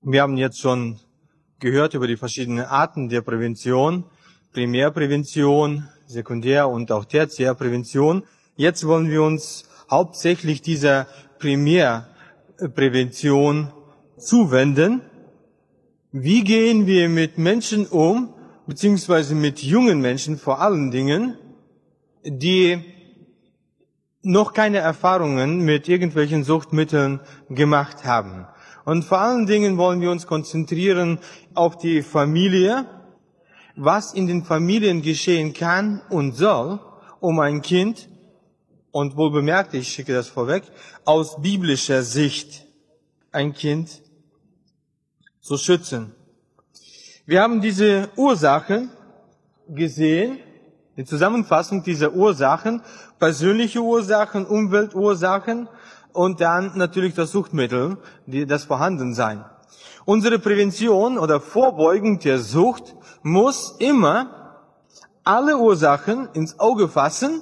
Wir haben jetzt schon gehört über die verschiedenen Arten der Prävention, Primärprävention, Sekundär- und auch Tertiärprävention. Jetzt wollen wir uns hauptsächlich dieser Primärprävention zuwenden. Wie gehen wir mit Menschen um, beziehungsweise mit jungen Menschen vor allen Dingen, die noch keine Erfahrungen mit irgendwelchen Suchtmitteln gemacht haben? Und vor allen Dingen wollen wir uns konzentrieren auf die Familie, was in den Familien geschehen kann und soll, um ein Kind, und wohl bemerkt, ich schicke das vorweg, aus biblischer Sicht ein Kind zu schützen. Wir haben diese Ursachen gesehen, die Zusammenfassung dieser Ursachen, persönliche Ursachen, Umweltursachen und dann natürlich das Suchtmittel, das Vorhandensein. Unsere Prävention oder Vorbeugung der Sucht muss immer alle Ursachen ins Auge fassen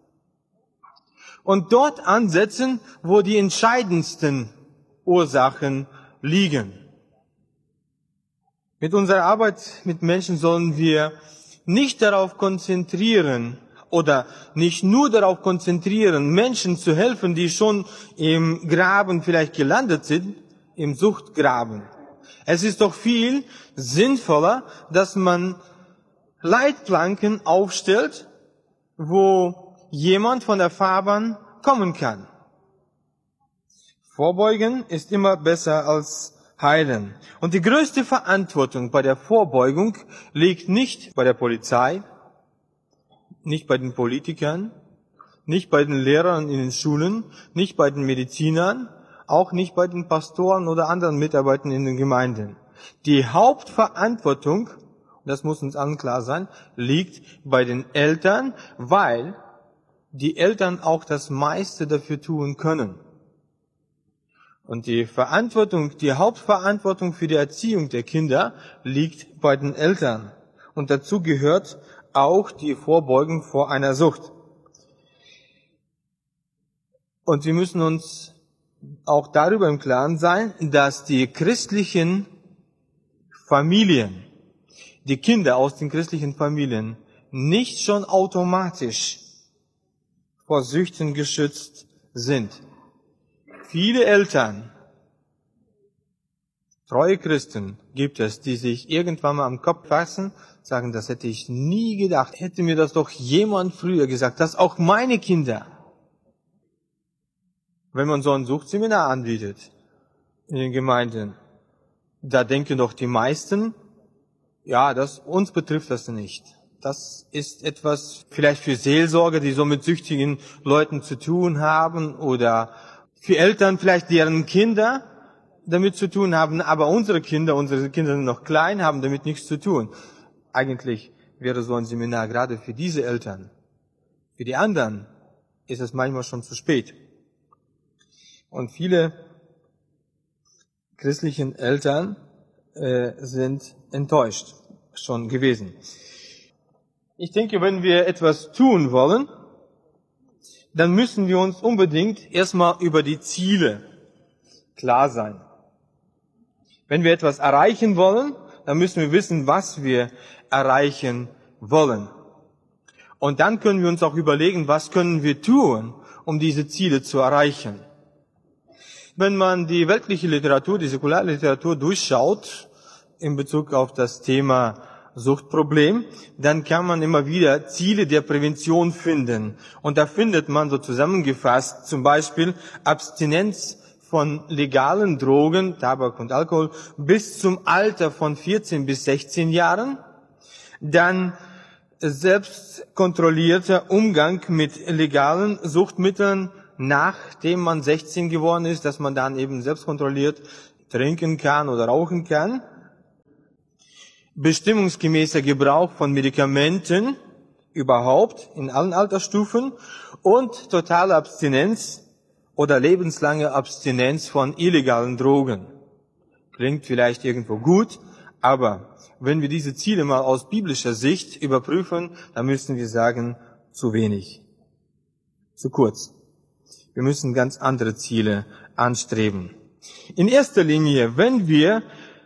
und dort ansetzen, wo die entscheidendsten Ursachen liegen. Mit unserer Arbeit mit Menschen sollen wir nicht darauf konzentrieren oder nicht nur darauf konzentrieren, Menschen zu helfen, die schon im Graben vielleicht gelandet sind, im Suchtgraben. Es ist doch viel sinnvoller, dass man Leitplanken aufstellt, wo jemand von der Fahrbahn kommen kann. Vorbeugen ist immer besser als heilen. Und die größte Verantwortung bei der Vorbeugung liegt nicht bei der Polizei, nicht bei den Politikern, nicht bei den Lehrern in den Schulen, nicht bei den Medizinern, auch nicht bei den Pastoren oder anderen Mitarbeitern in den Gemeinden. Die Hauptverantwortung, das muss uns allen klar sein, liegt bei den Eltern, weil die Eltern auch das meiste dafür tun können. Und die Hauptverantwortung für die Erziehung der Kinder liegt bei den Eltern. Und dazu gehört auch die Vorbeugung vor einer Sucht. Und wir müssen uns auch darüber im Klaren sein, dass die christlichen Familien, die Kinder aus den christlichen Familien, nicht schon automatisch vor Süchten geschützt sind. Viele Eltern, treue Christen gibt es, die sich irgendwann mal am Kopf fassen, sagen, das hätte ich nie gedacht. Hätte mir das doch jemand früher gesagt, dass auch meine Kinder, wenn man so ein Suchtseminar anbietet in den Gemeinden, da denken doch die meisten, ja, uns betrifft das nicht. Das ist etwas vielleicht für Seelsorger, die so mit süchtigen Leuten zu tun haben, oder für Eltern vielleicht, deren Kinder damit zu tun haben, aber unsere Kinder sind noch klein, haben damit nichts zu tun. Eigentlich wäre so ein Seminar gerade für diese Eltern. Für die anderen ist es manchmal schon zu spät. Und viele christlichen Eltern sind enttäuscht schon gewesen. Ich denke, wenn wir etwas tun wollen, dann müssen wir uns unbedingt erstmal über die Ziele klar sein. Wenn wir etwas erreichen wollen, dann müssen wir wissen, was wir erreichen wollen. Und dann können wir uns auch überlegen, was können wir tun, um diese Ziele zu erreichen. Wenn man die weltliche Literatur, die Säkularliteratur durchschaut in Bezug auf das Thema Suchtproblem, dann kann man immer wieder Ziele der Prävention finden. Und da findet man so zusammengefasst zum Beispiel Abstinenz von legalen Drogen, Tabak und Alkohol, bis zum Alter von 14 bis 16 Jahren. Dann selbstkontrollierter Umgang mit legalen Suchtmitteln, nachdem man 16 geworden ist, dass man dann eben selbstkontrolliert trinken kann oder rauchen kann. Bestimmungsgemäßer Gebrauch von Medikamenten überhaupt in allen Altersstufen und totale Abstinenz oder lebenslange Abstinenz von illegalen Drogen. Klingt vielleicht irgendwo gut, aber wenn wir diese Ziele mal aus biblischer Sicht überprüfen, dann müssen wir sagen, zu wenig, zu kurz. Wir müssen ganz andere Ziele anstreben. In erster Linie, wenn wir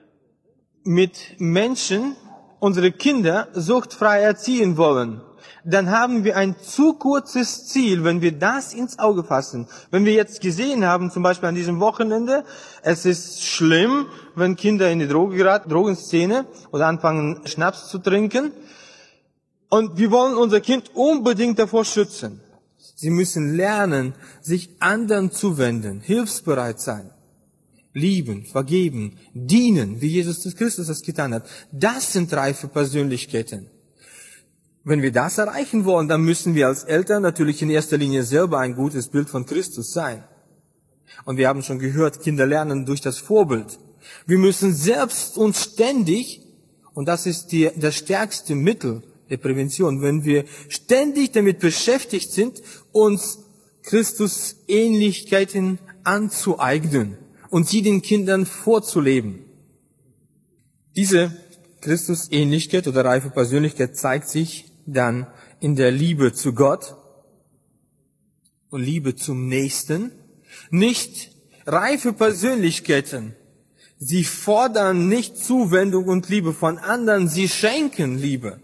mit Menschen unsere Kinder suchtfrei erziehen wollen, dann haben wir ein zu kurzes Ziel, wenn wir das ins Auge fassen. Wenn wir jetzt gesehen haben, zum Beispiel an diesem Wochenende, es ist schlimm, wenn Kinder in die Droge geraten, Drogenszene oder anfangen Schnaps zu trinken. Und wir wollen unser Kind unbedingt davor schützen. Sie müssen lernen, sich anderen zuwenden, hilfsbereit sein, lieben, vergeben, dienen, wie Jesus Christus das getan hat. Das sind reife Persönlichkeiten. Wenn wir das erreichen wollen, dann müssen wir als Eltern natürlich in erster Linie selber ein gutes Bild von Christus sein. Und wir haben schon gehört, Kinder lernen durch das Vorbild. Wir müssen selbst uns ständig, und das ist das stärkste Mittel der Prävention, wenn wir ständig damit beschäftigt sind, uns Christus Ähnlichkeiten anzueignen und sie den Kindern vorzuleben. Diese Christus-Ähnlichkeit oder reife Persönlichkeit zeigt sich dann in der Liebe zu Gott und Liebe zum Nächsten. Nicht reife Persönlichkeiten. Sie fordern nicht Zuwendung und Liebe von anderen, sie schenken Liebe.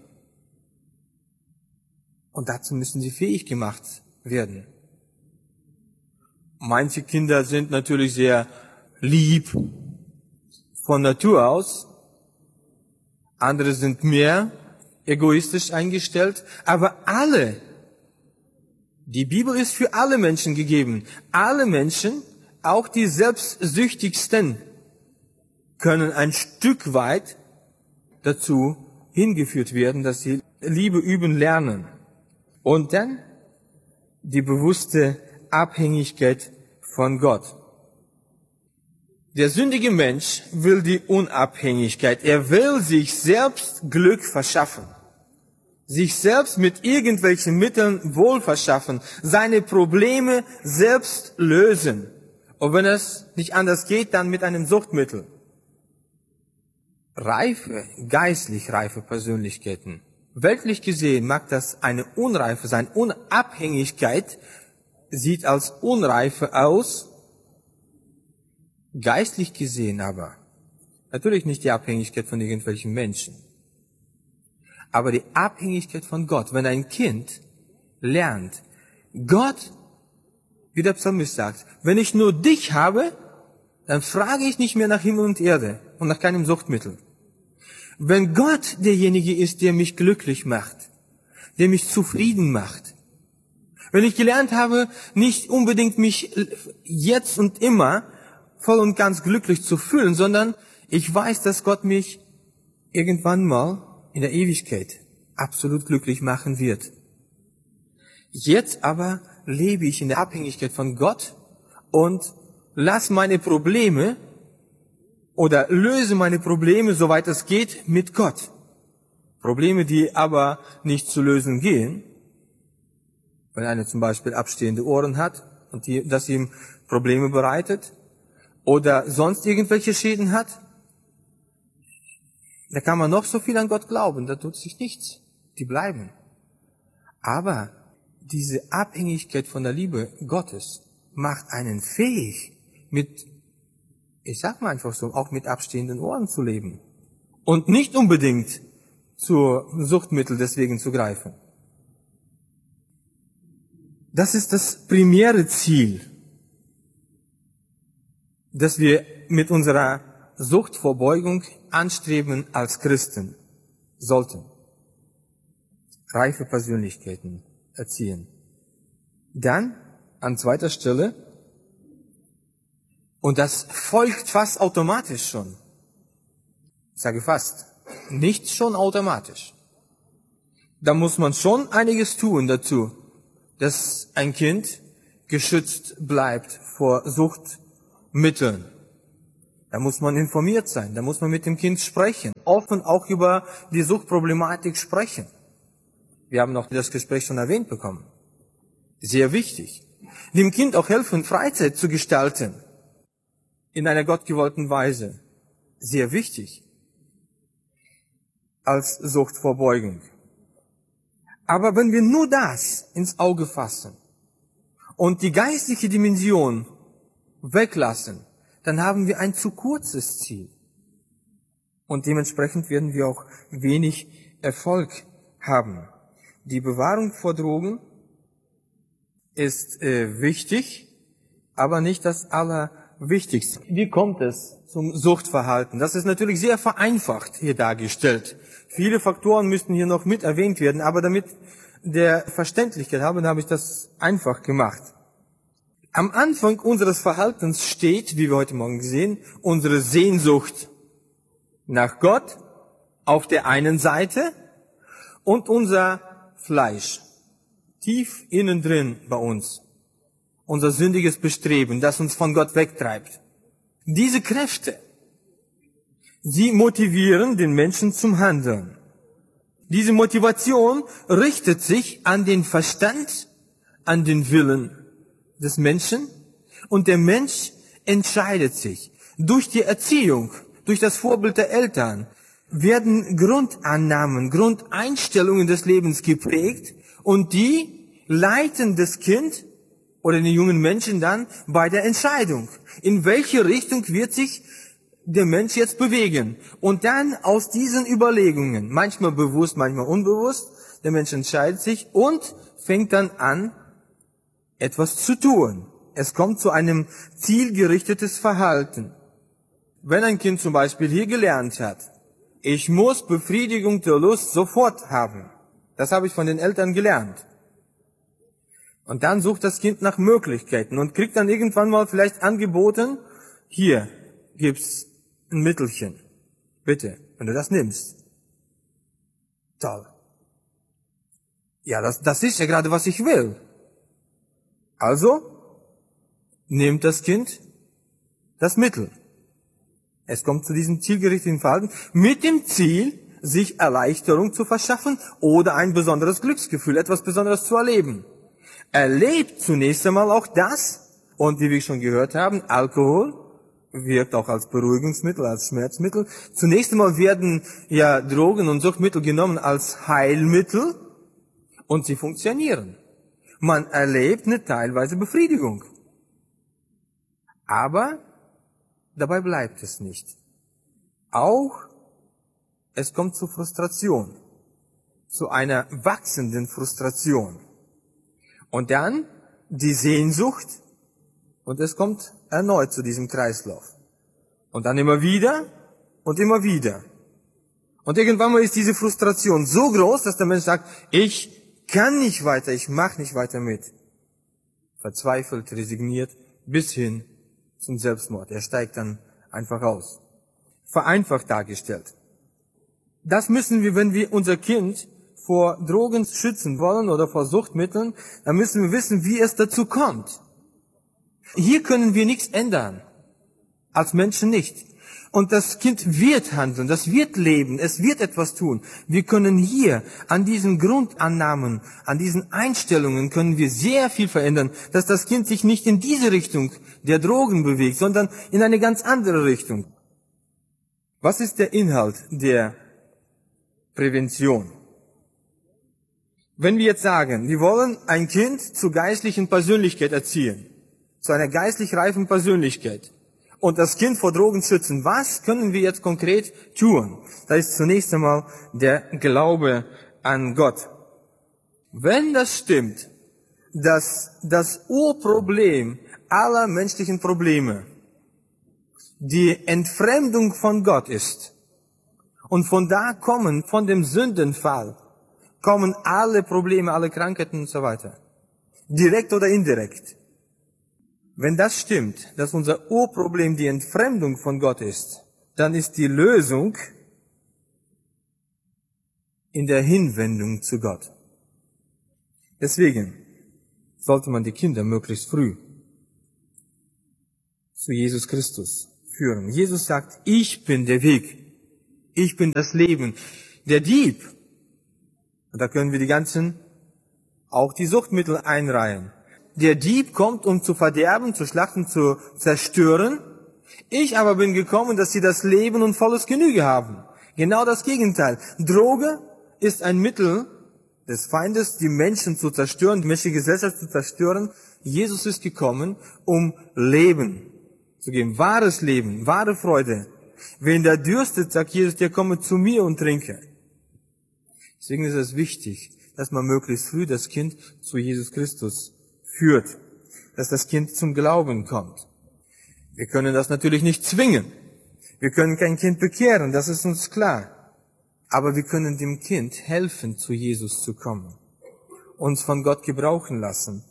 Und dazu müssen sie fähig gemacht werden. Manche Kinder sind natürlich sehr lieb von Natur aus. Andere sind mehr egoistisch eingestellt. Aber alle, die Bibel ist für alle Menschen gegeben. Alle Menschen, auch die selbstsüchtigsten, können ein Stück weit dazu hingeführt werden, dass sie Liebe üben lernen. Und dann die bewusste Abhängigkeit von Gott. Der sündige Mensch will die Unabhängigkeit. Er will sich selbst Glück verschaffen. Sich selbst mit irgendwelchen Mitteln Wohl verschaffen. Seine Probleme selbst lösen. Und wenn es nicht anders geht, dann mit einem Suchtmittel. Geistlich reife Persönlichkeiten. Weltlich gesehen mag das eine Unreife sein. Unabhängigkeit sieht als Unreife aus. Geistlich gesehen aber, natürlich nicht die Abhängigkeit von irgendwelchen Menschen, aber die Abhängigkeit von Gott. Wenn ein Kind lernt, Gott, wie der Psalmist sagt, wenn ich nur dich habe, dann frage ich nicht mehr nach Himmel und Erde und nach keinem Suchtmittel. Wenn Gott derjenige ist, der mich glücklich macht, der mich zufrieden macht, wenn ich gelernt habe, nicht unbedingt mich jetzt und immer voll und ganz glücklich zu fühlen, sondern ich weiß, dass Gott mich irgendwann mal in der Ewigkeit absolut glücklich machen wird. Jetzt aber lebe ich in der Abhängigkeit von Gott und lass meine Probleme oder löse meine Probleme, soweit es geht, mit Gott. Probleme, die aber nicht zu lösen gehen, wenn einer zum Beispiel abstehende Ohren hat und das ihm Probleme bereitet oder sonst irgendwelche Schäden hat, da kann man noch so viel an Gott glauben, da tut sich nichts. Die bleiben. Aber diese Abhängigkeit von der Liebe Gottes macht einen fähig, ich sag mal einfach so, auch mit abstehenden Ohren zu leben. Und nicht unbedingt zu Suchtmittel deswegen zu greifen. Das ist das primäre Ziel, das wir mit unserer Suchtvorbeugung anstreben als Christen sollten. Reife Persönlichkeiten erziehen. Dann, an zweiter Stelle, und das folgt fast automatisch schon. Ich sage fast, nicht schon automatisch. Da muss man schon einiges tun dazu, dass ein Kind geschützt bleibt vor Suchtmitteln. Da muss man informiert sein, da muss man mit dem Kind sprechen, offen auch über die Suchtproblematik sprechen. Wir haben noch das Gespräch schon erwähnt bekommen. Sehr wichtig. Dem Kind auch helfen, Freizeit zu gestalten. In einer gottgewollten Weise. Sehr wichtig. Als Suchtvorbeugung. Aber wenn wir nur das ins Auge fassen und die geistliche Dimension weglassen, dann haben wir ein zu kurzes Ziel. Und dementsprechend werden wir auch wenig Erfolg haben. Die Bewahrung vor Drogen ist wichtig, aber nicht das Allerwichtigste. Wie kommt es zum Suchtverhalten? Das ist natürlich sehr vereinfacht hier dargestellt. Viele Faktoren müssten hier noch mit erwähnt werden, aber damit der Verständlichkeit haben, habe ich das einfach gemacht. Am Anfang unseres Verhaltens steht, wie wir heute Morgen sehen, unsere Sehnsucht nach Gott auf der einen Seite und unser Fleisch tief innen drin bei uns. Unser sündiges Bestreben, das uns von Gott wegtreibt. Diese Kräfte, sie motivieren den Menschen zum Handeln. Diese Motivation richtet sich an den Verstand, an den Willen des Menschen, und der Mensch entscheidet sich. Durch die Erziehung, durch das Vorbild der Eltern werden Grundannahmen, Grundeinstellungen des Lebens geprägt, und die leiten das Kind oder den jungen Menschen dann bei der Entscheidung. In welche Richtung wird sich der Mensch jetzt bewegen? Und dann aus diesen Überlegungen, manchmal bewusst, manchmal unbewusst, der Mensch entscheidet sich und fängt dann an, etwas zu tun. Es kommt zu einem zielgerichtetes Verhalten. Wenn ein Kind zum Beispiel hier gelernt hat, ich muss Befriedigung der Lust sofort haben. Das habe ich von den Eltern gelernt. Und dann sucht das Kind nach Möglichkeiten und kriegt dann irgendwann mal vielleicht angeboten, hier gibt's ein Mittelchen. Bitte, wenn du das nimmst. Toll. Ja, das ist ja gerade, was ich will. Also nimmt das Kind das Mittel. Es kommt zu diesem zielgerichteten Verhalten mit dem Ziel, sich Erleichterung zu verschaffen oder ein besonderes Glücksgefühl, etwas Besonderes zu erleben. Erlebt zunächst einmal auch das, und wie wir schon gehört haben, Alkohol wirkt auch als Beruhigungsmittel, als Schmerzmittel. Zunächst einmal werden ja Drogen und Suchtmittel genommen als Heilmittel und sie funktionieren. Man erlebt eine teilweise Befriedigung. Aber dabei bleibt es nicht. Auch es kommt zu Frustration, zu einer wachsenden Frustration. Und dann die Sehnsucht, und es kommt erneut zu diesem Kreislauf. Und dann immer wieder und immer wieder. Und irgendwann mal ist diese Frustration so groß, dass der Mensch sagt, ich kann nicht weiter, ich mache nicht weiter mit. Verzweifelt, resigniert, bis hin zum Selbstmord. Er steigt dann einfach aus. Vereinfacht dargestellt. Das müssen wir, wenn wir unser Kind vor Drogen schützen wollen oder vor Suchtmitteln, dann müssen wir wissen, wie es dazu kommt. Hier können wir nichts ändern. Als Menschen nicht. Und das Kind wird handeln, das wird leben, es wird etwas tun. Wir können hier an diesen Grundannahmen, an diesen Einstellungen können wir sehr viel verändern, dass das Kind sich nicht in diese Richtung der Drogen bewegt, sondern in eine ganz andere Richtung. Was ist der Inhalt der Prävention? Wenn wir jetzt sagen, wir wollen ein Kind zur geistlichen Persönlichkeit erziehen, zu einer geistlich reifen Persönlichkeit, und das Kind vor Drogen schützen, was können wir jetzt konkret tun? Das ist zunächst einmal der Glaube an Gott. Wenn das stimmt, dass das Urproblem aller menschlichen Probleme die Entfremdung von Gott ist, und von da kommen, von dem Sündenfall, kommen alle Probleme, alle Krankheiten und so weiter. Direkt oder indirekt. Wenn das stimmt, dass unser Urproblem die Entfremdung von Gott ist, dann ist die Lösung in der Hinwendung zu Gott. Deswegen sollte man die Kinder möglichst früh zu Jesus Christus führen. Jesus sagt, ich bin der Weg, ich bin das Leben. Der Dieb, und da können wir die ganzen, auch die Suchtmittel einreihen. Der Dieb kommt, um zu verderben, zu schlachten, zu zerstören. Ich aber bin gekommen, dass sie das Leben und volles Genüge haben. Genau das Gegenteil. Droge ist ein Mittel des Feindes, die Menschen zu zerstören, die menschliche Gesellschaft zu zerstören. Jesus ist gekommen, um Leben zu geben. Wahres Leben, wahre Freude. Wen da dürstet, sagt Jesus, der komme zu mir und trinke. Deswegen ist es wichtig, dass man möglichst früh das Kind zu Jesus Christus führt, dass das Kind zum Glauben kommt. Wir können das natürlich nicht zwingen. Wir können kein Kind bekehren, das ist uns klar. Aber wir können dem Kind helfen, zu Jesus zu kommen, uns von Gott gebrauchen lassen.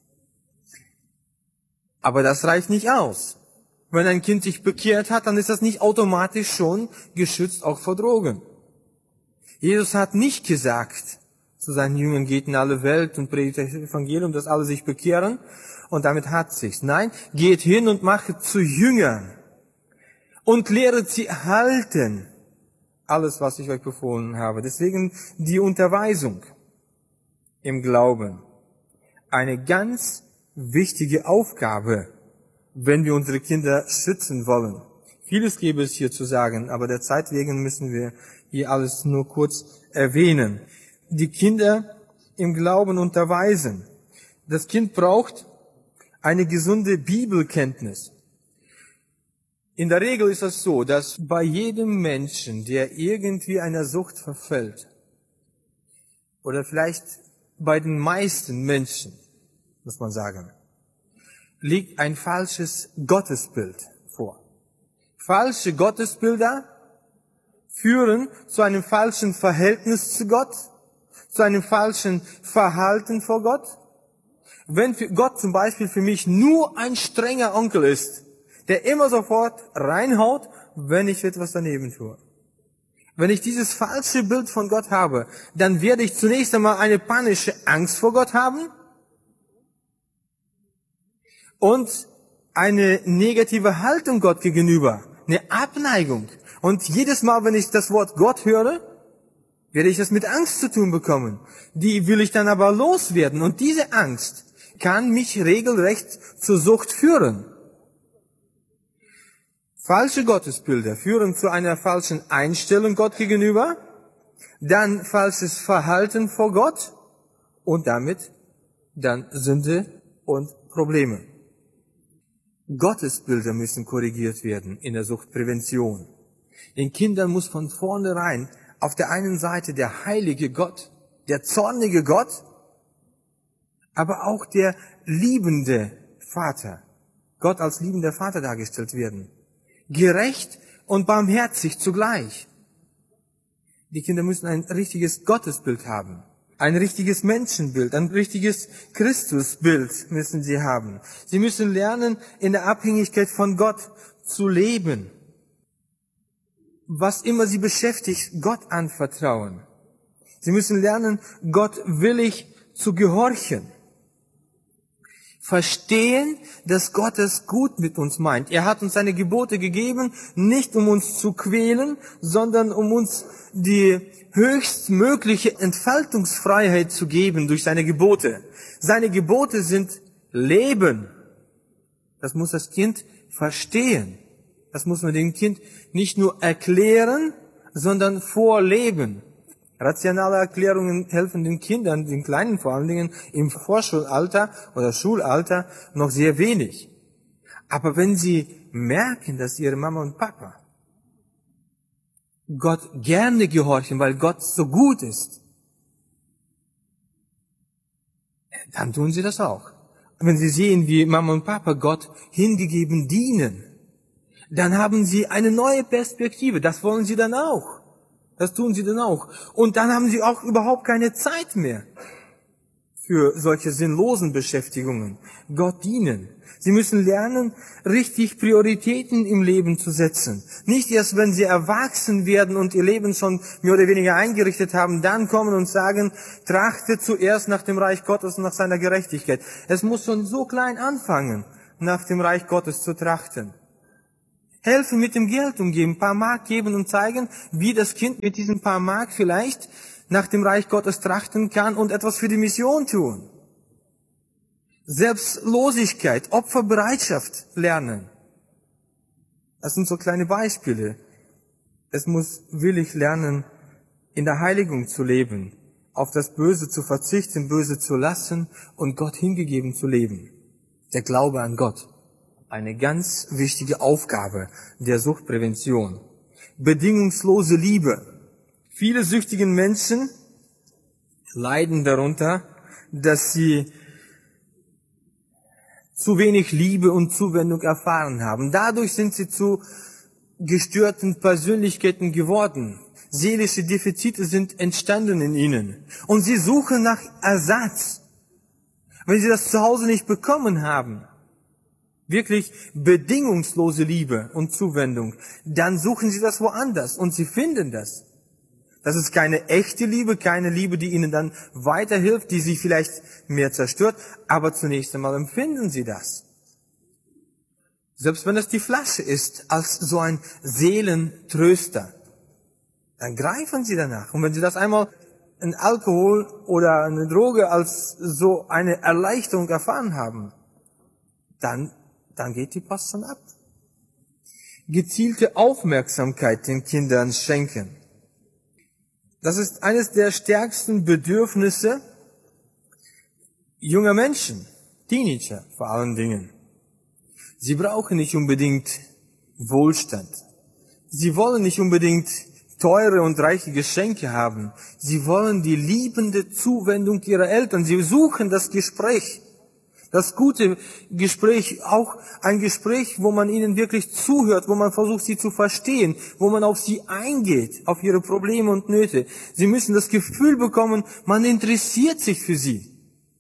Aber das reicht nicht aus. Wenn ein Kind sich bekehrt hat, dann ist das nicht automatisch schon geschützt auch vor Drogen. Jesus hat nicht gesagt zu seinen Jüngern, geht in alle Welt und predigt das Evangelium, dass alle sich bekehren und damit hat sich's. Nein, geht hin und macht zu Jüngern und lehret sie halten alles, was ich euch befohlen habe. Deswegen die Unterweisung im Glauben. Eine ganz wichtige Aufgabe, wenn wir unsere Kinder schützen wollen. Vieles gäbe es hier zu sagen, aber der Zeit wegen müssen wir hier alles nur kurz erwähnen. Die Kinder im Glauben unterweisen. Das Kind braucht eine gesunde Bibelkenntnis. In der Regel ist es so, dass bei jedem Menschen, der irgendwie einer Sucht verfällt, oder vielleicht bei den meisten Menschen, muss man sagen, liegt ein falsches Gottesbild vor. Falsche Gottesbilder führen zu einem falschen Verhältnis zu Gott, zu einem falschen Verhalten vor Gott. Wenn Gott zum Beispiel für mich nur ein strenger Onkel ist, der immer sofort reinhaut, wenn ich etwas daneben tue. Wenn ich dieses falsche Bild von Gott habe, dann werde ich zunächst einmal eine panische Angst vor Gott haben und eine negative Haltung Gott gegenüber, eine Abneigung. Und jedes Mal, wenn ich das Wort Gott höre, werde ich das mit Angst zu tun bekommen. Die will ich dann aber loswerden. Und diese Angst kann mich regelrecht zur Sucht führen. Falsche Gottesbilder führen zu einer falschen Einstellung Gott gegenüber, dann falsches Verhalten vor Gott und damit dann Sünde und Probleme. Gottesbilder müssen korrigiert werden in der Suchtprävention. Den Kindern muss von vornherein auf der einen Seite der heilige Gott, der zornige Gott, aber auch der liebende Vater, Gott als liebender Vater dargestellt werden. Gerecht und barmherzig zugleich. Die Kinder müssen ein richtiges Gottesbild haben. Ein richtiges Menschenbild, ein richtiges Christusbild müssen sie haben. Sie müssen lernen, in der Abhängigkeit von Gott zu leben. Was immer sie beschäftigt, Gott anvertrauen. Sie müssen lernen, Gott willig zu gehorchen. Verstehen, dass Gott es gut mit uns meint. Er hat uns seine Gebote gegeben, nicht um uns zu quälen, sondern um uns die höchstmögliche Entfaltungsfreiheit zu geben durch seine Gebote. Seine Gebote sind Leben. Das muss das Kind verstehen. Das muss man dem Kind nicht nur erklären, sondern vorleben. Rationale Erklärungen helfen den Kindern, den Kleinen vor allen Dingen, im Vorschulalter oder Schulalter noch sehr wenig. Aber wenn sie merken, dass ihre Mama und Papa Gott gerne gehorchen, weil Gott so gut ist, dann tun sie das auch. Wenn sie sehen, wie Mama und Papa Gott hingegeben dienen, dann haben sie eine neue Perspektive. Das wollen sie dann auch. Das tun sie dann auch. Und dann haben sie auch überhaupt keine Zeit mehr für solche sinnlosen Beschäftigungen. Gott dienen. Sie müssen lernen, richtig Prioritäten im Leben zu setzen. Nicht erst, wenn sie erwachsen werden und ihr Leben schon mehr oder weniger eingerichtet haben, dann kommen und sagen, trachte zuerst nach dem Reich Gottes und nach seiner Gerechtigkeit. Es muss schon so klein anfangen, nach dem Reich Gottes zu trachten. Helfen mit dem Geld umgehen, ein paar Mark geben und zeigen, wie das Kind mit diesen paar Mark vielleicht nach dem Reich Gottes trachten kann und etwas für die Mission tun. Selbstlosigkeit, Opferbereitschaft lernen. Das sind so kleine Beispiele. Es muss willig lernen, in der Heiligung zu leben, auf das Böse zu verzichten, Böse zu lassen und Gott hingegeben zu leben. Der Glaube an Gott. eine ganz wichtige Aufgabe der Suchtprävention. Bedingungslose Liebe. Viele süchtige Menschen leiden darunter, dass sie zu wenig Liebe und Zuwendung erfahren haben. Dadurch sind sie zu gestörten Persönlichkeiten geworden. Seelische Defizite sind entstanden in ihnen. Und sie suchen nach Ersatz. Wenn sie das zu Hause nicht bekommen haben, wirklich bedingungslose Liebe und Zuwendung, dann suchen sie das woanders und sie finden das. Das ist keine echte Liebe, keine Liebe, die ihnen dann weiterhilft, die sie vielleicht mehr zerstört, aber zunächst einmal empfinden sie das. Selbst wenn es die Flasche ist, als so ein Seelentröster, dann greifen sie danach. Und wenn sie das einmal in Alkohol oder eine Droge als so eine Erleichterung erfahren haben, dann geht die Post schon ab. Gezielte Aufmerksamkeit den Kindern schenken. Das ist eines der stärksten Bedürfnisse junger Menschen, Teenager vor allen Dingen. Sie brauchen nicht unbedingt Wohlstand. Sie wollen nicht unbedingt teure und reiche Geschenke haben. Sie wollen die liebende Zuwendung ihrer Eltern. Sie suchen das Gespräch. Das gute Gespräch, auch ein Gespräch, wo man ihnen wirklich zuhört, wo man versucht, sie zu verstehen, wo man auf sie eingeht, auf ihre Probleme und Nöte. Sie müssen das Gefühl bekommen, man interessiert sich für sie.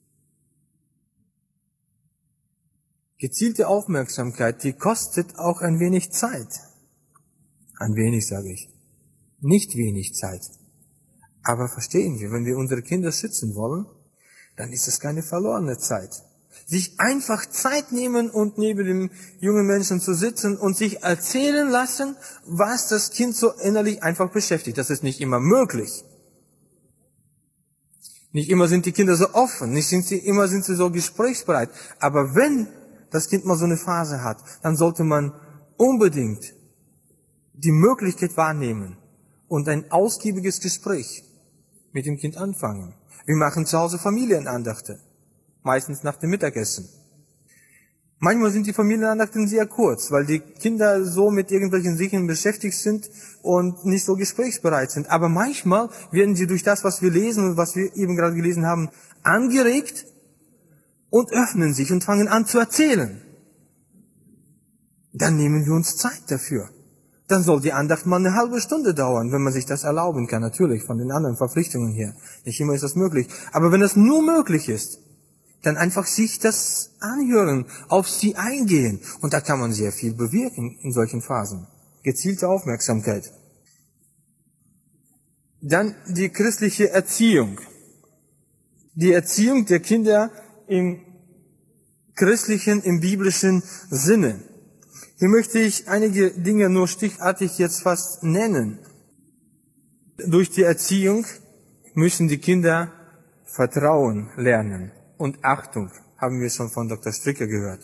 Gezielte Aufmerksamkeit, die kostet auch ein wenig Zeit. Ein wenig, sage ich. Nicht wenig Zeit. Aber verstehen wir, wenn wir unsere Kinder schützen wollen, dann ist es keine verlorene Zeit. Sich einfach Zeit nehmen und neben dem jungen Menschen zu sitzen und sich erzählen lassen, was das Kind so innerlich einfach beschäftigt. Das ist nicht immer möglich. Nicht immer sind die Kinder so offen, nicht immer sind sie so gesprächsbereit. Aber wenn das Kind mal so eine Phase hat, dann sollte man unbedingt die Möglichkeit wahrnehmen und ein ausgiebiges Gespräch mit dem Kind anfangen. Wir machen zu Hause Familienandachte. Meistens nach dem Mittagessen. Manchmal sind die Familienandachten sehr kurz, weil die Kinder so mit irgendwelchen Dingen beschäftigt sind und nicht so gesprächsbereit sind. Aber manchmal werden sie durch das, was wir lesen und was wir eben gerade gelesen haben, angeregt und öffnen sich und fangen an zu erzählen. Dann nehmen wir uns Zeit dafür. Dann soll die Andacht mal eine halbe Stunde dauern, wenn man sich das erlauben kann, natürlich, von den anderen Verpflichtungen her. Nicht immer ist das möglich. Aber wenn das nur möglich ist, dann einfach sich das anhören, auf sie eingehen. Und da kann man sehr viel bewirken in solchen Phasen. Gezielte Aufmerksamkeit. Dann die christliche Erziehung. Die Erziehung der Kinder im christlichen, im biblischen Sinne. Hier möchte ich einige Dinge nur stichartig jetzt fast nennen. Durch die Erziehung müssen die Kinder Vertrauen lernen. Und Achtung, haben wir schon von Dr. Stricker gehört.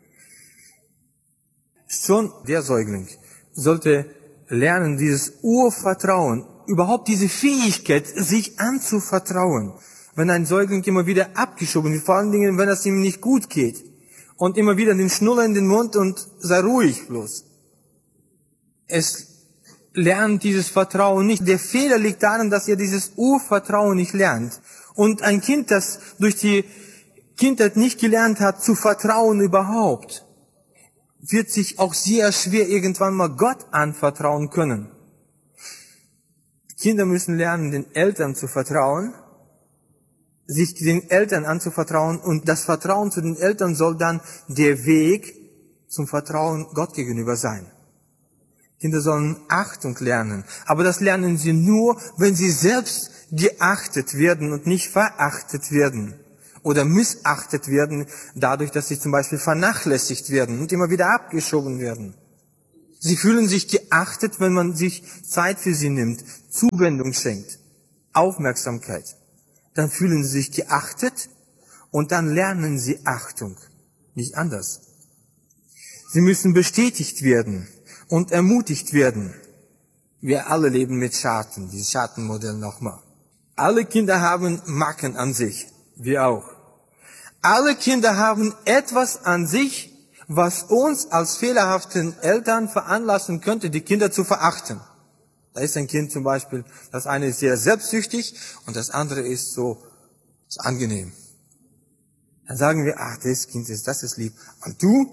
Schon der Säugling sollte lernen, dieses Urvertrauen, überhaupt diese Fähigkeit, sich anzuvertrauen. Wenn ein Säugling immer wieder abgeschoben wird, vor allen Dingen, wenn es ihm nicht gut geht, und immer wieder den Schnuller in den Mund und sei ruhig bloß. Es lernt dieses Vertrauen nicht. Der Fehler liegt darin, dass er dieses Urvertrauen nicht lernt. Und ein Kind, das durch die Kindheit nicht gelernt hat, zu vertrauen überhaupt, wird sich auch sehr schwer irgendwann mal Gott anvertrauen können. Kinder müssen lernen, den Eltern zu vertrauen, sich den Eltern anzuvertrauen, und das Vertrauen zu den Eltern soll dann der Weg zum Vertrauen Gott gegenüber sein. Kinder sollen Achtung lernen, aber das lernen sie nur, wenn sie selbst geachtet werden und nicht verachtet werden oder missachtet werden, dadurch, dass sie zum Beispiel vernachlässigt werden und immer wieder abgeschoben werden. Sie fühlen sich geachtet, wenn man sich Zeit für sie nimmt, Zuwendung schenkt, Aufmerksamkeit. Dann fühlen sie sich geachtet und dann lernen sie Achtung. Nicht anders. Sie müssen bestätigt werden und ermutigt werden. Wir alle leben mit Schatten, dieses Schattenmodell nochmal. Alle Kinder haben Macken an sich, wir auch. Alle Kinder haben etwas an sich, was uns als fehlerhaften Eltern veranlassen könnte, die Kinder zu verachten. Da ist ein Kind zum Beispiel, das eine ist sehr selbstsüchtig und das andere ist ist angenehm. Dann sagen wir, ach, das Kind das ist lieb. Und du?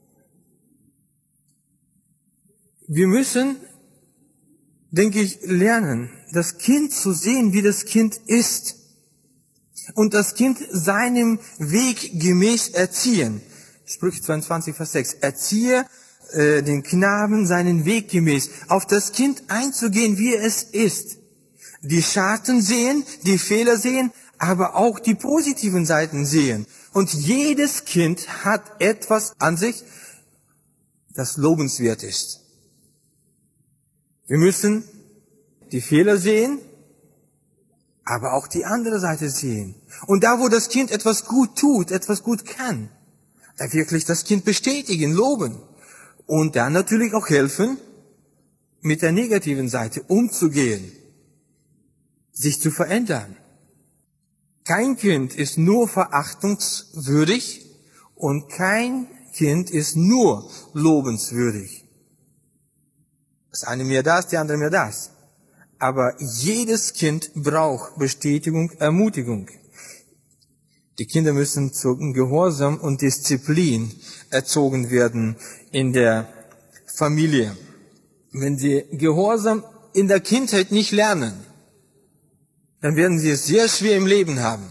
Wir müssen, denke ich, lernen, das Kind zu sehen, wie das Kind ist. Und das Kind seinem Weg gemäß erziehen. Sprüche 22, Vers 6. Erziehe den Knaben seinen Weg gemäß. Auf das Kind einzugehen, wie es ist. Die Scharten sehen, die Fehler sehen, aber auch die positiven Seiten sehen. Und jedes Kind hat etwas an sich, das lobenswert ist. Wir müssen die Fehler sehen, aber auch die andere Seite sehen. Und da, wo das Kind etwas gut tut, etwas gut kann, da wirklich das Kind bestätigen, loben. Und dann natürlich auch helfen, mit der negativen Seite umzugehen, sich zu verändern. Kein Kind ist nur verachtungswürdig und kein Kind ist nur lobenswürdig. Das eine mehr das, die andere mehr das. Aber jedes Kind braucht Bestätigung, Ermutigung. Die Kinder müssen zu Gehorsam und Disziplin erzogen werden in der Familie. Wenn sie Gehorsam in der Kindheit nicht lernen, dann werden sie es sehr schwer im Leben haben.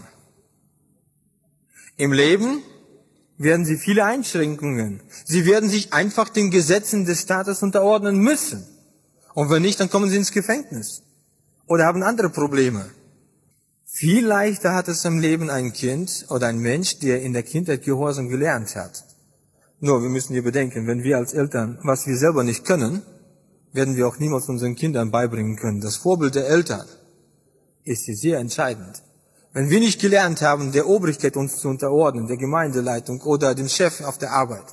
Im Leben werden sie viele Einschränkungen. Sie werden sich einfach den Gesetzen des Staates unterordnen müssen. Und wenn nicht, dann kommen sie ins Gefängnis. Oder haben andere Probleme. Viel leichter hat es im Leben ein Kind oder ein Mensch, der in der Kindheit Gehorsam gelernt hat. Nur, wir müssen hier bedenken, wenn wir als Eltern, was wir selber nicht können, werden wir auch niemals unseren Kindern beibringen können. Das Vorbild der Eltern ist hier sehr entscheidend. Wenn wir nicht gelernt haben, der Obrigkeit uns zu unterordnen, der Gemeindeleitung oder dem Chef auf der Arbeit,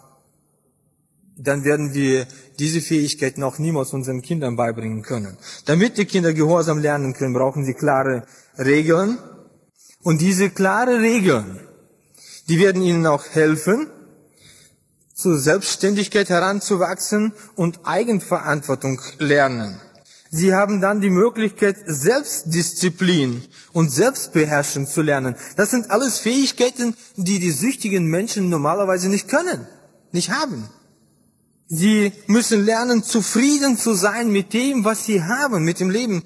dann werden wir diese Fähigkeiten auch niemals unseren Kindern beibringen können. Damit die Kinder Gehorsam lernen können, brauchen sie klare Regeln. Und diese klare Regeln, die werden ihnen auch helfen, zur Selbstständigkeit heranzuwachsen und Eigenverantwortung lernen. Sie haben dann die Möglichkeit, Selbstdisziplin und Selbstbeherrschung zu lernen. Das sind alles Fähigkeiten, die die süchtigen Menschen normalerweise nicht können, nicht haben. Sie müssen lernen, zufrieden zu sein mit dem, was sie haben, mit dem Leben.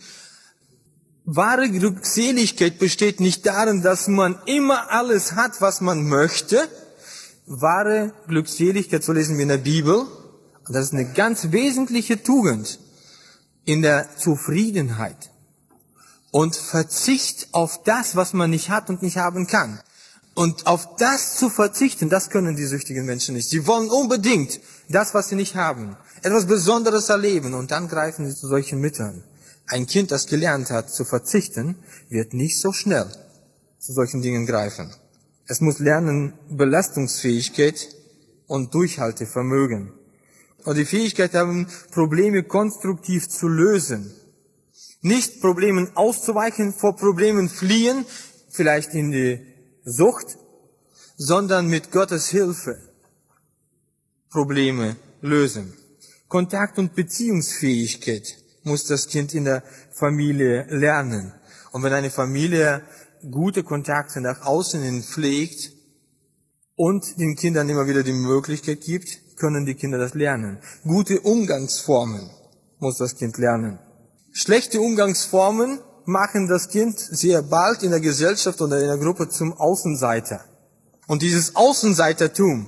Wahre Glückseligkeit besteht nicht darin, dass man immer alles hat, was man möchte. Wahre Glückseligkeit, so lesen wir in der Bibel, und das ist eine ganz wesentliche Tugend, in der Zufriedenheit und Verzicht auf das, was man nicht hat und nicht haben kann. Und auf das zu verzichten, das können die süchtigen Menschen nicht. Sie wollen unbedingt das, was sie nicht haben, etwas Besonderes erleben, und dann greifen sie zu solchen Mitteln. Ein Kind, das gelernt hat zu verzichten, wird nicht so schnell zu solchen Dingen greifen. Es muss lernen Belastungsfähigkeit und Durchhaltevermögen. Und die Fähigkeit haben, Probleme konstruktiv zu lösen. Nicht Problemen auszuweichen, vor Problemen fliehen, vielleicht in die Sucht, sondern mit Gottes Hilfe Probleme lösen. Kontakt- und Beziehungsfähigkeit muss das Kind in der Familie lernen. Und wenn eine Familie gute Kontakte nach außen hin pflegt und den Kindern immer wieder die Möglichkeit gibt, können die Kinder das lernen. Gute Umgangsformen muss das Kind lernen. Schlechte Umgangsformen machen das Kind sehr bald in der Gesellschaft oder in der Gruppe zum Außenseiter. Und dieses Außenseitertum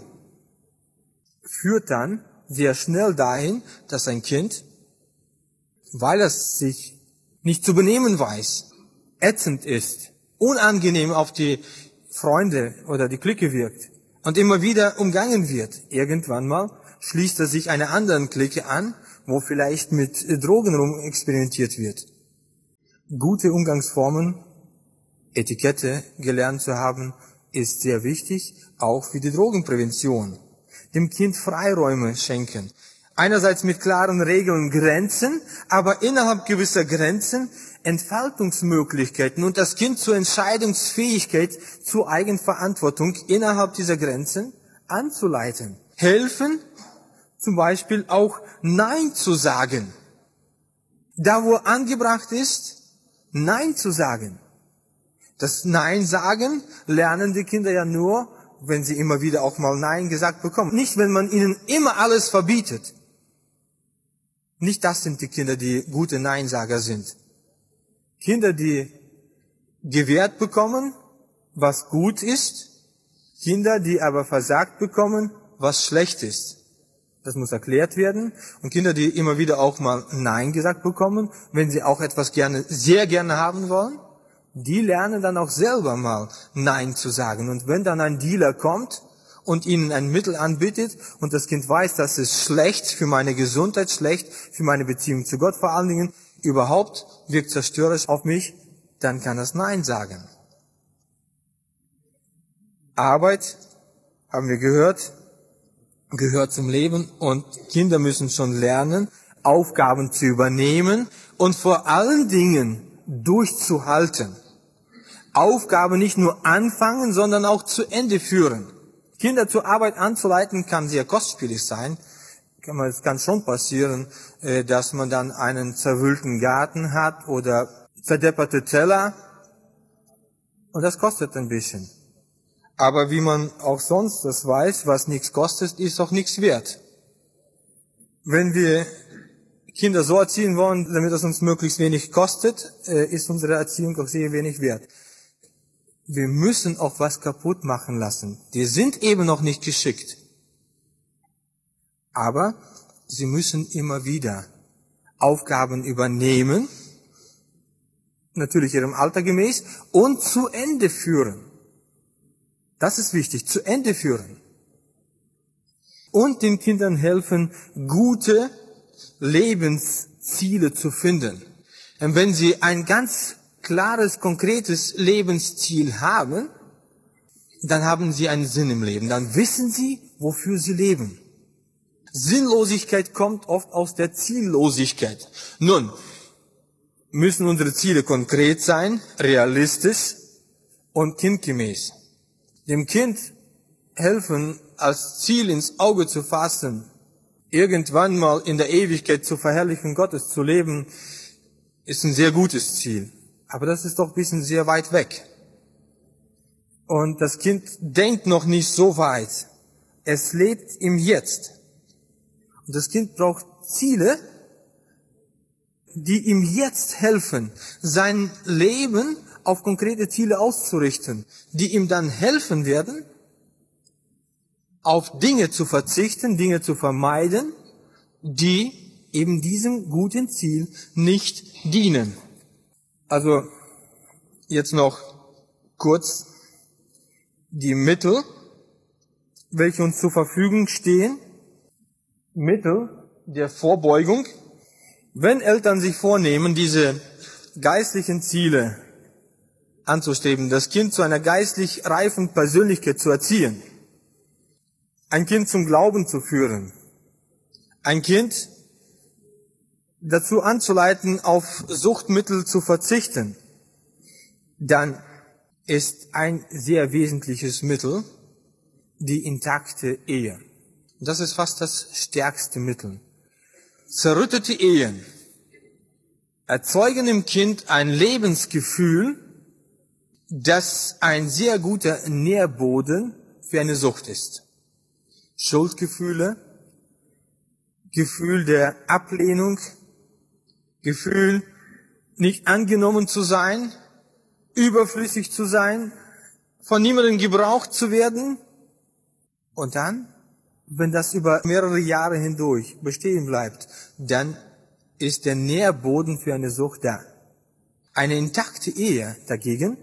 führt dann sehr schnell dahin, dass ein Kind, weil es sich nicht zu benehmen weiß, ätzend ist, unangenehm auf die Freunde oder die Clique wirkt und immer wieder umgangen wird. Irgendwann mal schließt er sich einer anderen Clique an, wo vielleicht mit Drogen rum experimentiert wird. Gute Umgangsformen, Etikette gelernt zu haben, ist sehr wichtig, auch für die Drogenprävention. Dem Kind Freiräume schenken. Einerseits mit klaren Regeln Grenzen, aber innerhalb gewisser Grenzen Entfaltungsmöglichkeiten und das Kind zur Entscheidungsfähigkeit, zur Eigenverantwortung innerhalb dieser Grenzen anzuleiten. helfen, zum Beispiel auch Nein zu sagen. Da, wo angebracht ist, Nein zu sagen. Das Nein sagen lernen die Kinder ja nur, wenn sie immer wieder auch mal Nein gesagt bekommen. Nicht, wenn man ihnen immer alles verbietet. Nicht das sind die Kinder, die gute Neinsager sind. Kinder, die gewährt bekommen, was gut ist. Kinder, die aber versagt bekommen, was schlecht ist. Das muss erklärt werden. Und Kinder, die immer wieder auch mal Nein gesagt bekommen, wenn sie auch etwas sehr gerne haben wollen, die lernen dann auch selber mal Nein zu sagen. Und wenn dann ein Dealer kommt und ihnen ein Mittel anbietet und das Kind weiß, das ist schlecht für meine Gesundheit, schlecht für meine Beziehung zu Gott vor allen Dingen, überhaupt wirkt zerstörerisch auf mich, dann kann das Nein sagen. Arbeit, haben wir gehört, gehört zum Leben und Kinder müssen schon lernen, Aufgaben zu übernehmen und vor allen Dingen durchzuhalten. Aufgabe nicht nur anfangen, sondern auch zu Ende führen. Kinder zur Arbeit anzuleiten kann sehr kostspielig sein. Es kann schon passieren, dass man dann einen zerwühlten Garten hat oder verdepperte Teller. Und das kostet ein bisschen. Aber wie man auch sonst das weiß, was nichts kostet, ist auch nichts wert. Wenn wir Kinder so erziehen wollen, damit es uns möglichst wenig kostet, ist unsere Erziehung auch sehr wenig wert. Wir müssen auch was kaputt machen lassen. Die sind eben noch nicht geschickt. Aber sie müssen immer wieder Aufgaben übernehmen, natürlich ihrem Alter gemäß, und zu Ende führen. Das ist wichtig, zu Ende führen. Und den Kindern helfen, gute Lebensziele zu finden. Und wenn sie ein ganz klares, konkretes Lebensziel haben, dann haben sie einen Sinn im Leben. Dann wissen sie, wofür sie leben. Sinnlosigkeit kommt oft aus der Ziellosigkeit. Nun, müssen unsere Ziele konkret sein, realistisch und kindgemäß. Dem Kind helfen, als Ziel ins Auge zu fassen, irgendwann mal in der Ewigkeit zur Verherrlichung Gottes zu leben, ist ein sehr gutes Ziel. Aber das ist doch ein bisschen sehr weit weg. Und das Kind denkt noch nicht so weit. Es lebt im Jetzt. Und das Kind braucht Ziele, die ihm jetzt helfen, sein Leben auf konkrete Ziele auszurichten, die ihm dann helfen werden, auf Dinge zu verzichten, Dinge zu vermeiden, die eben diesem guten Ziel nicht dienen. Also jetzt noch kurz die Mittel, welche uns zur Verfügung stehen. Mittel der Vorbeugung. Wenn Eltern sich vornehmen, diese geistlichen Ziele anzustreben, das Kind zu einer geistlich reifen Persönlichkeit zu erziehen, ein Kind zum Glauben zu führen, ein Kind dazu anzuleiten, auf Suchtmittel zu verzichten, dann ist ein sehr wesentliches Mittel die intakte Ehe. Und das ist fast das stärkste Mittel. Zerrüttete Ehen erzeugen im Kind ein Lebensgefühl, das ein sehr guter Nährboden für eine Sucht ist. Schuldgefühle, Gefühl der Ablehnung, Gefühl, nicht angenommen zu sein, überflüssig zu sein, von niemandem gebraucht zu werden. Und dann, wenn das über mehrere Jahre hindurch bestehen bleibt, dann ist der Nährboden für eine Sucht da. Eine intakte Ehe dagegen,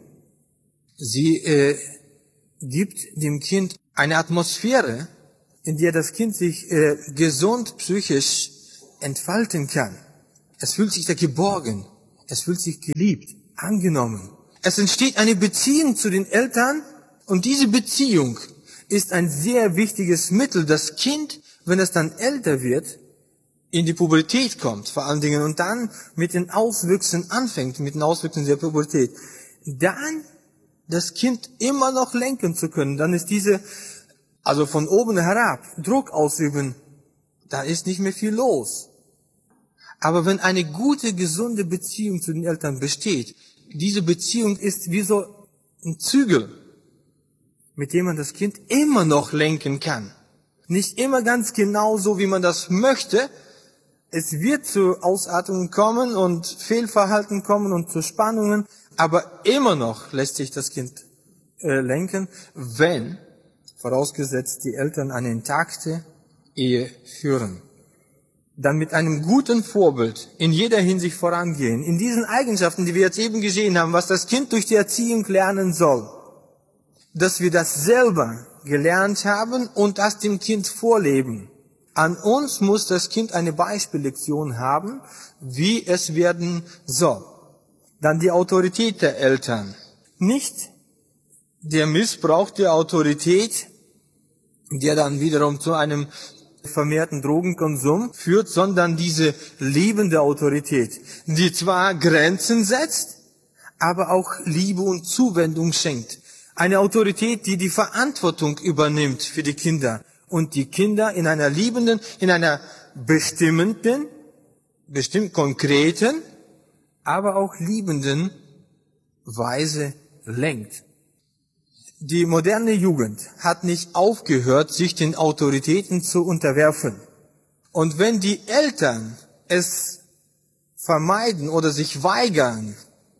sie gibt dem Kind eine Atmosphäre, in der das Kind sich gesund psychisch entfalten kann. Es fühlt sich da geborgen, es fühlt sich geliebt, angenommen. Es entsteht eine Beziehung zu den Eltern und diese Beziehung ist ein sehr wichtiges Mittel. Das Kind, wenn es dann älter wird, in die Pubertät kommt, vor allen Dingen, und dann mit den Auswüchsen anfängt, mit den Auswüchsen der Pubertät, dann das Kind immer noch lenken zu können. Dann ist diese Also von oben herab Druck ausüben, da ist nicht mehr viel los. Aber wenn eine gute, gesunde Beziehung zu den Eltern besteht, diese Beziehung ist wie so ein Zügel, mit dem man das Kind immer noch lenken kann. Nicht immer ganz genau so, wie man das möchte. Es wird zu Ausartungen kommen und Fehlverhalten kommen und zu Spannungen, aber immer noch lässt sich das Kind lenken, wenn, vorausgesetzt, die Eltern eine intakte Ehe führen. Dann mit einem guten Vorbild in jeder Hinsicht vorangehen. In diesen Eigenschaften, die wir jetzt eben gesehen haben, was das Kind durch die Erziehung lernen soll, dass wir das selber gelernt haben und das dem Kind vorleben. An uns muss das Kind eine Beispiellektion haben, wie es werden soll. Dann die Autorität der Eltern. Nicht der Missbrauch der Autorität, der dann wiederum zu einem vermehrten Drogenkonsum führt, sondern diese liebende Autorität, die zwar Grenzen setzt, aber auch Liebe und Zuwendung schenkt. Eine Autorität, die die Verantwortung übernimmt für die Kinder und die Kinder in einer liebenden, in einer bestimmt konkreten, aber auch liebenden Weise lenkt. Die moderne Jugend hat nicht aufgehört, sich den Autoritäten zu unterwerfen. Und wenn die Eltern es vermeiden oder sich weigern,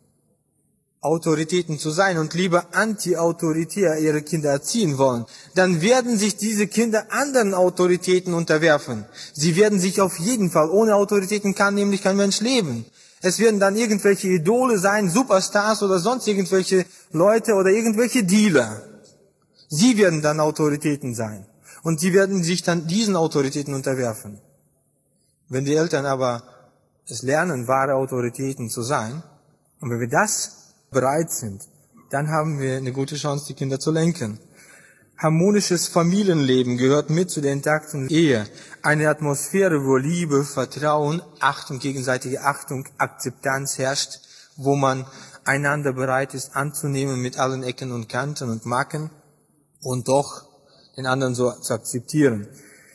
Autoritäten zu sein und lieber anti-autoritär ihre Kinder erziehen wollen, dann werden sich diese Kinder anderen Autoritäten unterwerfen. Sie werden sich auf jeden Fall, ohne Autoritäten kann nämlich kein Mensch leben. Es werden dann irgendwelche Idole sein, Superstars oder sonst irgendwelche Leute oder irgendwelche Dealer. Sie werden dann Autoritäten sein. Und sie werden sich dann diesen Autoritäten unterwerfen. Wenn die Eltern aber es lernen, wahre Autoritäten zu sein, und wenn wir das bereit sind, dann haben wir eine gute Chance, die Kinder zu lenken. Harmonisches Familienleben gehört mit zu der intakten Ehe. Eine Atmosphäre, wo Liebe, Vertrauen, Achtung, gegenseitige Achtung, Akzeptanz herrscht, wo man einander bereit ist anzunehmen mit allen Ecken und Kanten und Macken und doch den anderen so zu akzeptieren.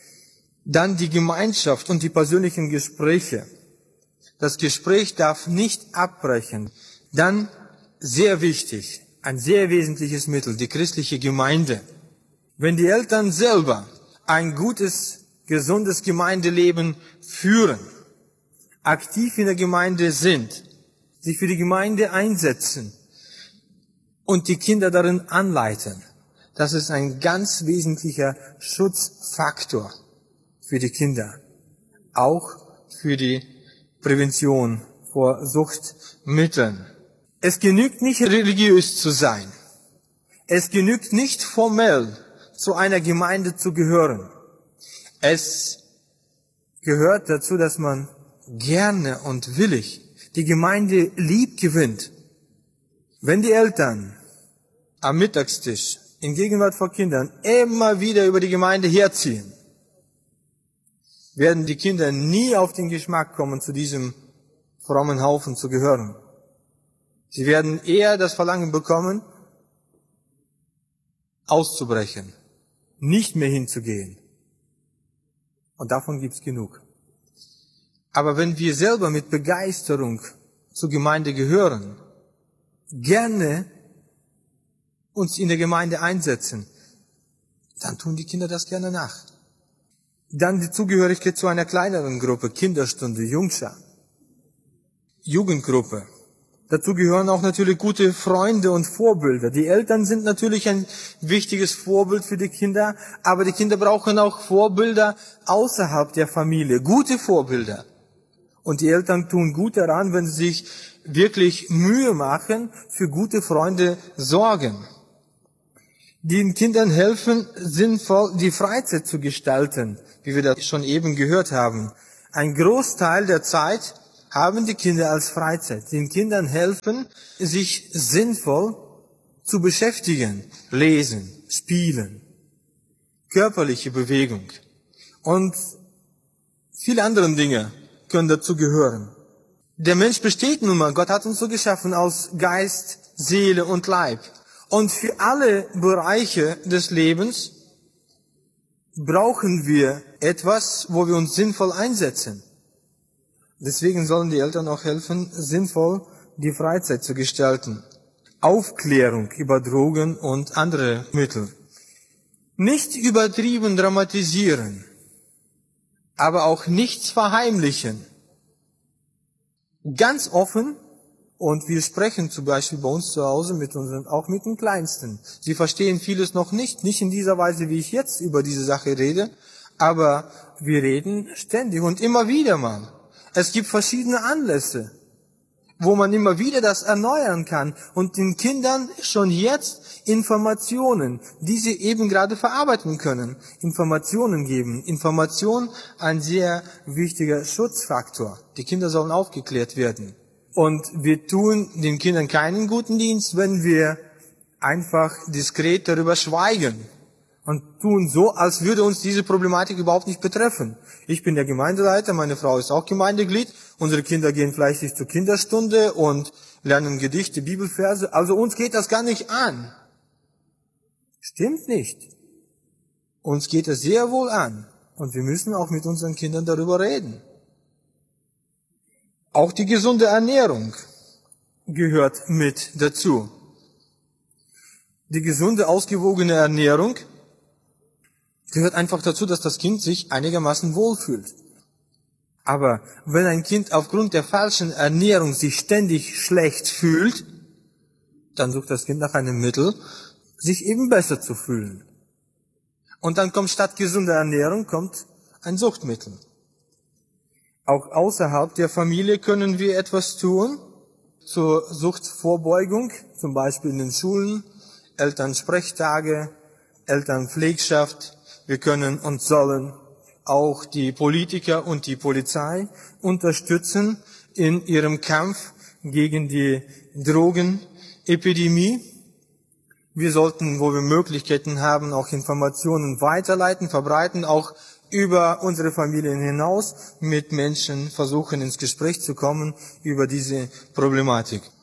Dann die Gemeinschaft und die persönlichen Gespräche. Das Gespräch darf nicht abbrechen. Dann, sehr wichtig, ein sehr wesentliches Mittel, die christliche Gemeinde. Wenn die Eltern selber ein gutes, gesundes Gemeindeleben führen, aktiv in der Gemeinde sind, sich für die Gemeinde einsetzen und die Kinder darin anleiten, das ist ein ganz wesentlicher Schutzfaktor für die Kinder, auch für die Prävention vor Suchtmitteln. Es genügt nicht, religiös zu sein. Es genügt nicht, formell zu einer Gemeinde zu gehören. Es gehört dazu, dass man gerne und willig die Gemeinde lieb gewinnt. Wenn die Eltern am Mittagstisch in Gegenwart von Kindern immer wieder über die Gemeinde herziehen, werden die Kinder nie auf den Geschmack kommen, zu diesem frommen Haufen zu gehören. Sie werden eher das Verlangen bekommen, auszubrechen, nicht mehr hinzugehen. Und davon gibt's genug. Aber wenn wir selber mit Begeisterung zur Gemeinde gehören, gerne uns in der Gemeinde einsetzen, dann tun die Kinder das gerne nach. Dann die Zugehörigkeit zu einer kleineren Gruppe, Kinderstunde, Jungschar, Jugendgruppe. Dazu gehören auch natürlich gute Freunde und Vorbilder. Die Eltern sind natürlich ein wichtiges Vorbild für die Kinder, aber die Kinder brauchen auch Vorbilder außerhalb der Familie, gute Vorbilder. Und die Eltern tun gut daran, wenn sie sich wirklich Mühe machen, für gute Freunde sorgen. Den Kindern helfen, sinnvoll die Freizeit zu gestalten, wie wir das schon eben gehört haben. Ein Großteil der Zeit haben die Kinder als Freizeit. Den Kindern helfen, sich sinnvoll zu beschäftigen. Lesen, spielen, körperliche Bewegung und viele andere Dinge können dazu gehören. Der Mensch besteht nun mal, Gott hat uns so geschaffen, aus Geist, Seele und Leib. Und für alle Bereiche des Lebens brauchen wir etwas, wo wir uns sinnvoll einsetzen. Deswegen sollen die Eltern auch helfen, sinnvoll die Freizeit zu gestalten. Aufklärung über Drogen und andere Mittel. Nicht übertrieben dramatisieren, aber auch nichts verheimlichen. Ganz offen, und wir sprechen zum Beispiel bei uns zu Hause auch mit den Kleinsten. Sie verstehen vieles noch nicht in dieser Weise, wie ich jetzt über diese Sache rede, aber wir reden ständig und immer wieder mal. Es gibt verschiedene Anlässe, wo man immer wieder das erneuern kann und den Kindern schon jetzt Informationen, die sie eben gerade verarbeiten können, Informationen geben. Information ein sehr wichtiger Schutzfaktor. Die Kinder sollen aufgeklärt werden. Und wir tun den Kindern keinen guten Dienst, wenn wir einfach diskret darüber schweigen und tun so, als würde uns diese Problematik überhaupt nicht betreffen. Ich bin der Gemeindeleiter, meine Frau ist auch Gemeindeglied, unsere Kinder gehen fleißig zur Kinderstunde und lernen Gedichte, Bibelverse, also uns geht das gar nicht an. Stimmt nicht. Uns geht es sehr wohl an und wir müssen auch mit unseren Kindern darüber reden. Auch die gesunde Ernährung gehört mit dazu. Die gesunde, ausgewogene Ernährung gehört einfach dazu, dass das Kind sich einigermaßen wohlfühlt. Aber wenn ein Kind aufgrund der falschen Ernährung sich ständig schlecht fühlt, dann sucht das Kind nach einem Mittel, sich eben besser zu fühlen. Und dann kommt statt gesunder Ernährung ein Suchtmittel. Auch außerhalb der Familie können wir etwas tun zur Suchtvorbeugung, zum Beispiel in den Schulen, Elternsprechtage, Elternpflegschaft. Wir können und sollen auch die Politiker und die Polizei unterstützen in ihrem Kampf gegen die Drogenepidemie. Wir sollten, wo wir Möglichkeiten haben, auch Informationen weiterleiten, verbreiten, auch über unsere Familien hinaus mit Menschen versuchen ins Gespräch zu kommen über diese Problematik.